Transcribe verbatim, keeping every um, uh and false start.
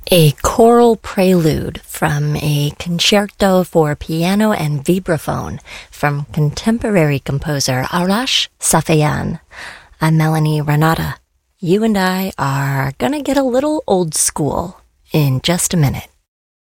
A choral prelude from a concerto for piano and vibraphone from contemporary composer Arash Safeyan. I'm Melanie Renata. You and I are gonna get a little old school in just a minute.